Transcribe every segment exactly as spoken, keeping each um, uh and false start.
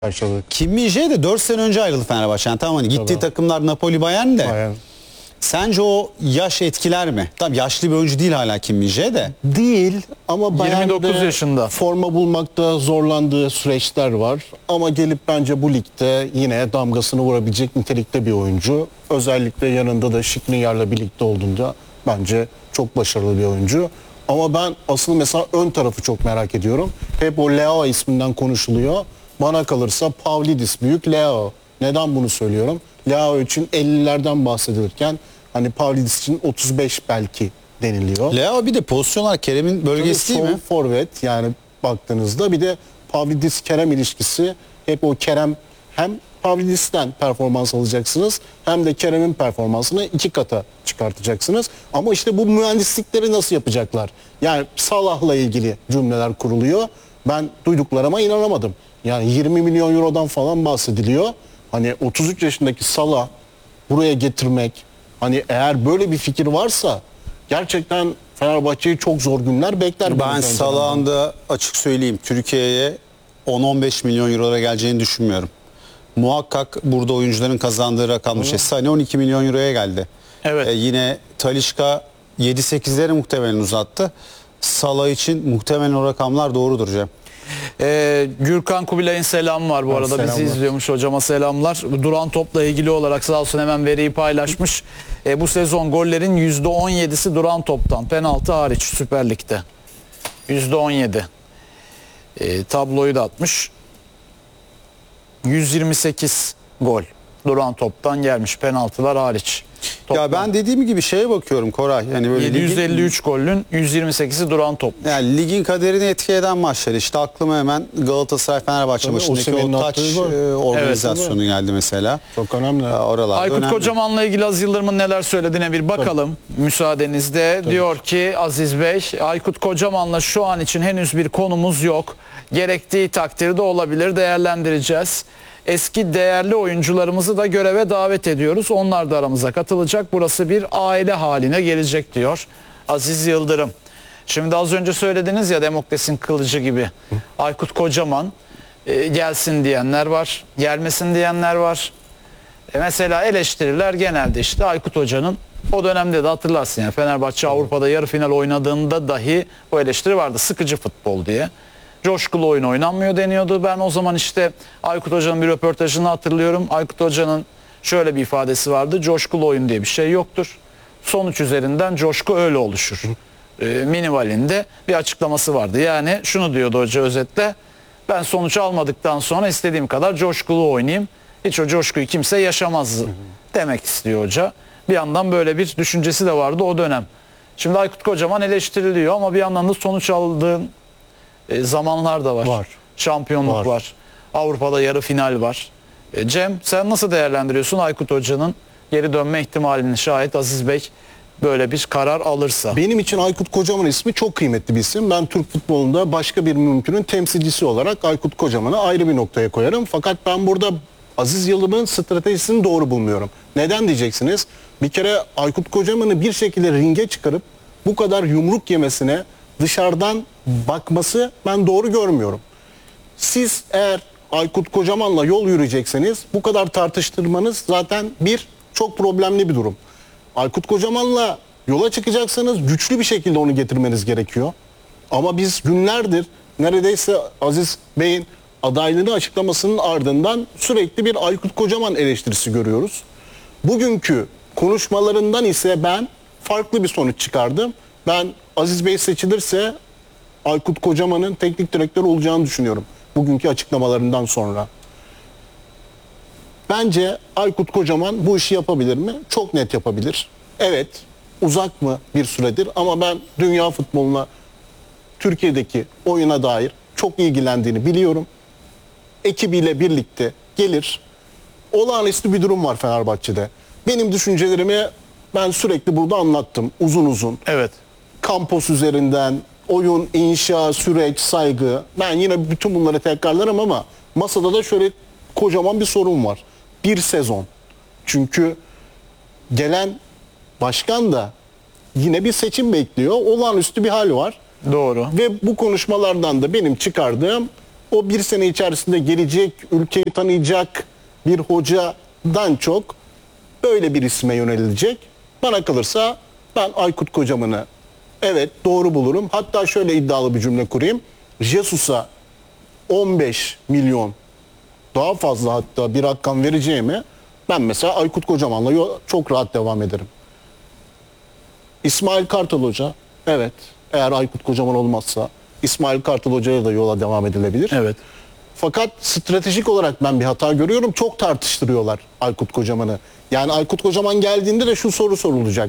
karşıladık. Kim Min-jae de dört sene önce ayrıldı Fenerbahçe'den. Tamam, hani gittiği Tabii. takımlar Napoli, Bayern de. Bayern. Sence o yaş etkiler mi? Tabii yaşlı bir oyuncu değil hala Kim Min-jae de. Değil ama yirmi dokuz Bayern'de yaşında. forma bulmakta zorlandığı süreçler var. Ama gelip bence bu ligde yine damgasını vurabilecek nitelikte bir oyuncu. Özellikle yanında da Skriniar'la birlikte olduğunda bence çok başarılı bir oyuncu. Ama ben asıl mesela ön tarafı çok merak ediyorum. Hep o Leao isminden konuşuluyor. Bana kalırsa Pavlidis büyük, Leao. Neden bunu söylüyorum? Leao için ellilerden bahsedilirken hani Pavlidis için otuz beş belki deniliyor. Leao bir de pozisyonlar Kerem'in bölgesi değil Sol mi? forvet yani baktığınızda bir de Pavlidis-Kerem ilişkisi hep o Kerem hem Pavlidis'ten performans alacaksınız hem de Kerem'in performansını iki kata çıkartacaksınız. Ama işte bu mühendislikleri nasıl yapacaklar? Yani Salah'la ilgili cümleler kuruluyor. Ben duyduklarıma inanamadım. Yani yirmi milyon eurodan falan bahsediliyor. Hani otuz üç yaşındaki Salah buraya getirmek, hani eğer böyle bir fikir varsa gerçekten Fenerbahçe'yi çok zor günler bekler. Ben Salah'ın da açık söyleyeyim Türkiye'ye on on beş milyon eurolara geleceğini düşünmüyorum. Muhakkak burada oyuncuların kazandığı rakam bir şey. Sane on iki milyon euroya geldi. Evet. Ee, yine Talisca yedi sekizleri muhtemelen uzattı. Salah için muhtemelen o rakamlar doğrudur Cem. Ee, Gürkan Kubilay'ın selamı var bu Ha, arada. selamlar. Bizi izliyormuş, hocama selamlar. Duran topla ilgili olarak sağ olsun hemen veriyi paylaşmış. Ee, bu sezon gollerin yüzde on yedisi duran toptan. Penaltı hariç Süper Lig'de. yüzde on yedi. Ee, tabloyu da atmış. yüz yirmi sekiz gol duran toptan gelmiş, penaltılar hariç. Toplam. Ya ben dediğim gibi şeye bakıyorum Koray. Yani böyle yedi yüz elli üç ligin, golün yüz yirmi sekizi duran top. yani ligin kaderini etki eden maçlar. İşte aklıma hemen Galatasaray Fenerbahçe Tabii, maçındaki Osimhen'in o taç attığı gol. e, organizasyonu geldi mesela. Çok önemli. Ya oralarda Aykut önemli. Kocaman'la ilgili Aziz Yıldırım'ın neler söylediğine bir bakalım müsaadenizle. Diyor ki Aziz Bey, Aykut Kocaman'la şu an için henüz bir konumuz yok. Gerektiği takdirde olabilir, değerlendireceğiz. Eski değerli oyuncularımızı da göreve davet ediyoruz. Onlar da aramıza katılacak. Burası bir aile haline gelecek diyor Aziz Yıldırım. Şimdi az önce söylediniz ya, Demokrasinin kılıcı gibi. Aykut Kocaman e, gelsin diyenler var, gelmesin diyenler var. E mesela eleştiriler genelde işte Aykut Hoca'nın o dönemde de hatırlarsın yani Fenerbahçe Avrupa'da yarı final oynadığında dahi o eleştiri vardı, sıkıcı futbol diye. Coşkulu oyun oynanmıyor deniyordu. Ben o zaman işte Aykut Hoca'nın bir röportajını hatırlıyorum. Aykut Hoca'nın şöyle bir ifadesi vardı. Coşkulu oyun diye bir şey yoktur. Sonuç üzerinden coşku öyle oluşur. E, minimalinde bir açıklaması vardı. Yani şunu diyordu hoca özetle. Ben sonuç almadıktan sonra istediğim kadar coşkulu oynayayım. Hiç o coşkuyu kimse yaşamaz demek istiyor hoca. Bir yandan böyle bir düşüncesi de vardı o dönem. Şimdi Aykut Kocaman eleştiriliyor ama bir yandan da sonuç aldığın e, zamanlar da var. Var. Şampiyonluk var. Var. Avrupa'da yarı final var. E, Cem, sen nasıl değerlendiriyorsun Aykut Hoca'nın geri dönme ihtimalini, şayet Aziz Bey böyle bir karar alırsa? Benim için Aykut Kocaman ismi çok kıymetli bir isim. Ben Türk futbolunda başka bir mümkünün temsilcisi olarak Aykut Kocaman'ı ayrı bir noktaya koyarım. Fakat ben burada Aziz Yıldırım'ın stratejisini doğru bulmuyorum. Neden diyeceksiniz? Bir kere Aykut Kocaman'ı bir şekilde ringe çıkarıp bu kadar yumruk yemesine dışarıdan bakması ben doğru görmüyorum. Siz eğer Aykut Kocaman'la yol yürüyecekseniz bu kadar tartıştırmanız zaten bir çok problemli bir durum. Aykut Kocaman'la yola çıkacaksanız güçlü bir şekilde onu getirmeniz gerekiyor. Ama biz günlerdir neredeyse Aziz Bey'in adaylığını açıklamasının ardından sürekli bir Aykut Kocaman eleştirisi görüyoruz. Bugünkü konuşmalarından ise ben farklı bir sonuç çıkardım. Ben Aziz Bey seçilirse Aykut Kocaman'ın teknik direktör olacağını düşünüyorum. Bugünkü açıklamalarından sonra. Bence Aykut Kocaman bu işi yapabilir mi? Çok net yapabilir. Evet, uzak mı bir süredir ama ben dünya futboluna, Türkiye'deki oyuna dair çok ilgilendiğini biliyorum. Ekibiyle birlikte gelir. Olağanüstü bir durum var Fenerbahçe'de. Benim düşüncelerimi ben sürekli burada anlattım uzun uzun. Evet. Kampos üzerinden, oyun, inşa, süreç, saygı. Ben yine bütün bunları tekrarlarım ama masada da şöyle kocaman bir sorun var. Bir sezon. Çünkü gelen başkan da yine bir seçim bekliyor. Olağanüstü bir hal var. Doğru. Ve bu konuşmalardan da benim çıkardığım o bir sene içerisinde gelecek, ülkeyi tanıyacak bir hocadan çok böyle bir isme yönelilecek. Bana kalırsa ben Aykut Kocaman'ı evet doğru bulurum. Hatta şöyle iddialı bir cümle kurayım. Jesus'a on beş milyon daha fazla hatta bir rakam vereceğime ben mesela Aykut Kocaman'la yo- çok rahat devam ederim. İsmail Kartal Hoca evet eğer Aykut Kocaman olmazsa İsmail Kartal Hoca'ya da yola devam edilebilir. Evet. Fakat stratejik olarak ben bir hata görüyorum. Çok tartıştırıyorlar Aykut Kocaman'ı. Yani Aykut Kocaman geldiğinde de şu soru sorulacak.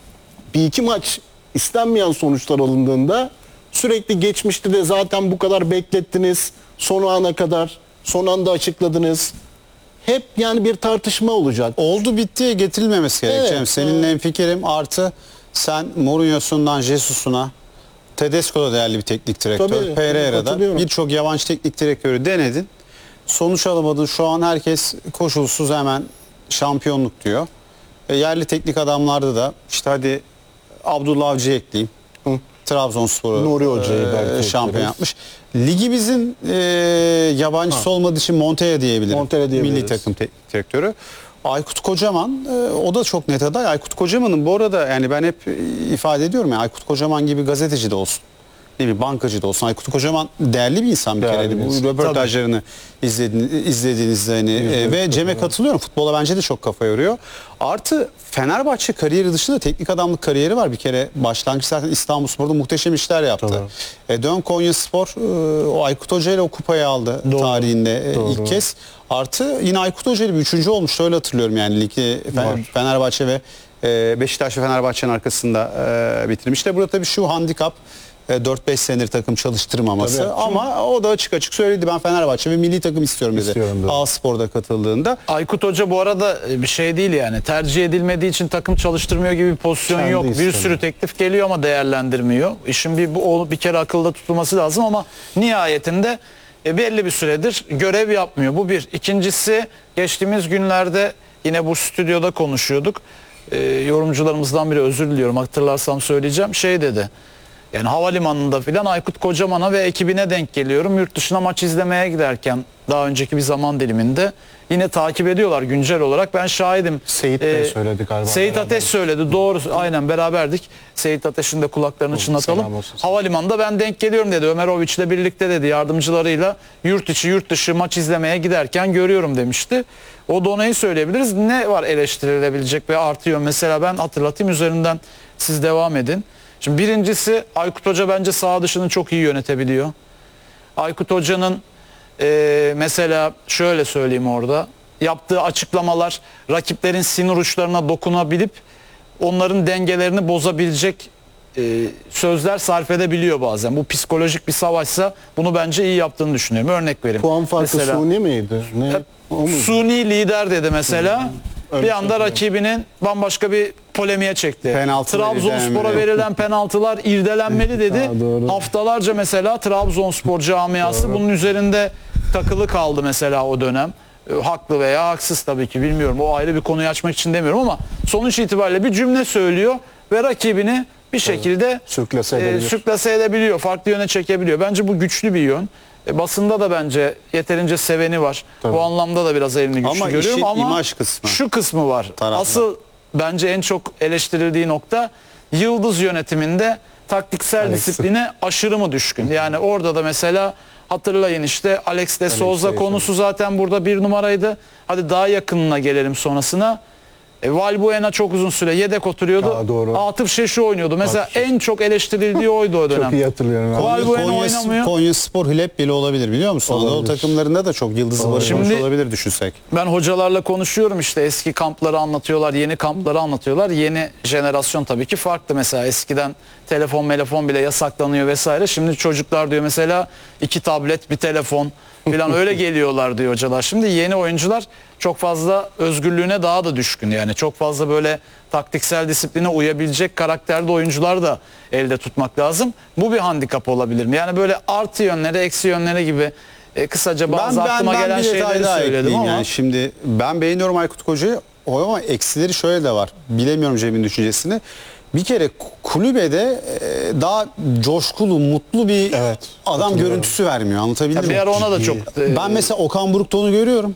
Bir iki maç istenmeyen sonuçlar alındığında sürekli geçmişte de zaten bu kadar beklettiniz. Son ana kadar, son anda açıkladınız. Hep yani bir tartışma olacak. Oldu bittiye getirilmemesi gerekiyor. Evet, Seninle hemfikirim. Artı sen Mourinho'sundan Jesus'una, Tedesco da değerli bir teknik direktör. Tabii, Pereira'da katılıyorum. birçok yabancı teknik direktörü denedin. Sonuç alamadın. Şu an herkes koşulsuz hemen şampiyonluk diyor. E, yerli teknik adamlarda da işte hadi Abdullah Avcı'yı ekleyeyim. Hı. Trabzonspor'u Nuri Hoca'yı e, belki şampiyon ekleriz. yapmış. Ligimizin e, yabancısı olmadığı için Montella diyebilirim. Montella diyebiliriz. Milli takım teknik direktörü. Aykut Kocaman e, o da çok net aday. Aykut Kocaman'ın bu arada yani ben hep e, ifade ediyorum ya Aykut Kocaman gibi gazeteci de olsun. Değil mi? Bankacı da olsun. Aykut Kocaman değerli bir insan bir Değerli kere. bir Bu insan. röportajlarını izledin, izlediğinizde hani, e, ve Cem'e katılıyorum. Futbola bence de çok kafa yoruyor. Artı Fenerbahçe kariyeri dışında teknik adamlık kariyeri var. Bir kere başlangıç zaten İstanbulspor'da muhteşem işler yaptı. E, dön Konyaspor e, o Aykut Hoca ile o kupayı aldı Doğru. tarihinde e, Doğru. ilk kez. Artı yine Aykut Hoca ile bir üçüncü olmuş. Öyle hatırlıyorum yani ligde Fener- Fenerbahçe ve e, Beşiktaş ve Fenerbahçe'nin arkasında e, bitirmiş. İşte burada tabii şu handikap dört beş senedir takım çalıştırmaması Tabii. ama o da açık açık söyledi ben Fenerbahçe ve milli takım istiyorum dedi. İstiyorum dedi. A Spor'da katıldığında. Aykut Hoca bu arada bir şey değil yani. Tercih edilmediği için takım çalıştırmıyor gibi bir pozisyon Kendi yok. Bir istemiyor. sürü teklif geliyor ama değerlendirmiyor. İşin bir bu o bir kere akılda tutulması lazım ama nihayetinde e, belli bir süredir görev yapmıyor. Bu bir. İkincisi geçtiğimiz günlerde yine bu stüdyoda konuşuyorduk. E, yorumcularımızdan biri özür diliyorum hatırlarsam söyleyeceğim. Şey dedi. Yani havalimanında filan Aykut Kocaman'a ve ekibine denk geliyorum. Yurt dışına maç izlemeye giderken daha önceki bir zaman diliminde yine takip ediyorlar güncel olarak. Ben şahidim. Seyit de söyledi galiba. Seyit beraber. Ateş söyledi. Doğru. Aynen beraberdik. Seyit Ateş'in de kulaklarını çınlatalım. selam olsun. Havalimanında ben denk geliyorum dedi. Ömeroviç'le birlikte dedi yardımcılarıyla yurt içi yurt dışı maç izlemeye giderken görüyorum demişti. O donayı söyleyebiliriz. Ne var eleştirilebilecek ve artı yön? Mesela ben hatırlatayım üzerinden siz devam edin. Şimdi birincisi Aykut Hoca bence saha dışını çok iyi yönetebiliyor. Aykut Hoca'nın e, mesela şöyle söyleyeyim orada yaptığı açıklamalar rakiplerin sinir uçlarına dokunabilip onların dengelerini bozabilecek e, sözler sarf edebiliyor bazen. Bu psikolojik bir savaşsa bunu bence iyi yaptığını düşünüyorum. Örnek vereyim. Puan farkı Mesela- suni miydi? Ne? O muydu? Suni lider dedi mesela. Öyle Bir anda söylüyorum. rakibinin bambaşka bir polemiğe çekti. Penaltı Trabzonspor'a verilmeli. verilen penaltılar irdelenmeli dedi. Ha, doğru. Haftalarca mesela Trabzonspor camiası bunun üzerinde takılı kaldı mesela o dönem. E, Haklı veya haksız tabii ki bilmiyorum. O ayrı bir konuyu açmak için demiyorum ama sonuç itibariyle bir cümle söylüyor ve rakibini bir şekilde Sürklase e, edebilir. sürklase edebiliyor. Farklı yöne çekebiliyor. Bence bu güçlü bir yön. E, basında da bence yeterince seveni var. Tabii. Bu anlamda da biraz elini güçlü Ama görüyorum işin ama imaj kısmı. şu kısmı var. Taraftar. Asıl bence en çok eleştirildiği nokta Yıldız yönetiminde taktiksel Alex. disipline aşırı mı düşkün? Yani orada da mesela hatırlayın işte Alex de Souza Alex. konusu zaten burada bir numaraydı. Hadi daha yakınına gelelim sonrasına. E, Valbuena çok uzun süre yedek oturuyordu. Aa, doğru. Atıf Şeşu oynuyordu. Mesela en çok eleştirildiği oydu o dönem. Çok iyi hatırlıyorum. abi. Valbuena Konya, oynamıyor. Konya Spor Hülep bile olabilir biliyor musun? Olabilir. Anadolu takımlarında da çok yıldızı barış Şimdi- olabilir düşünsek. Ben hocalarla konuşuyorum işte eski kampları anlatıyorlar, yeni kampları anlatıyorlar. Yeni jenerasyon tabii ki farklı mesela eskiden telefon telefon bile yasaklanıyor vesaire. Şimdi çocuklar diyor mesela iki tablet bir telefon falan öyle geliyorlar diyor hocalar. Şimdi yeni oyuncular çok fazla özgürlüğüne daha da düşkün yani çok fazla böyle taktiksel disipline uyabilecek karakterde oyuncular da elde tutmak lazım. Bu bir handikap olabilir mi? Yani böyle artı yönleri eksi yönleri gibi e, kısaca bazı aklıma gelen bir detay şeyleri daha söyledim ekleyeyim. ama. Yani şimdi ben beğeniyorum Aykut Koca'yı o ama eksileri şöyle de var. Bilemiyorum Cem'in düşüncesini. bir kere kulübede e, daha coşkulu, mutlu bir Evet, adam katılıyorum. görüntüsü vermiyor. Anlatabildim Bir mi? ara ona da çok e, Ben mesela Okan Buruk'ta onu görüyorum.